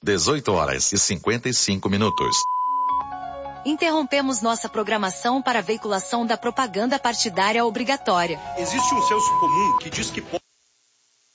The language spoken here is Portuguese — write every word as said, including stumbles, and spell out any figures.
dezoito horas e cinquenta e cinco minutos. Interrompemos nossa programação para a veiculação da propaganda partidária obrigatória. Existe um senso comum que diz que pode...